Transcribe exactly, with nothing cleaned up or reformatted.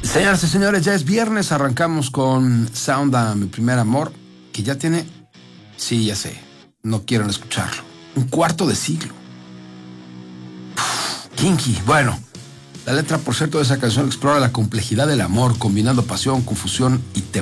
Señoras y señores, ya es viernes, arrancamos con Sound a mi primer amor, que ya tiene, sí, ya sé, no quieren escucharlo, un cuarto de siglo. Uf, kinky, bueno, la letra, por cierto, de esa canción explora la complejidad del amor, combinando pasión, confusión y temor.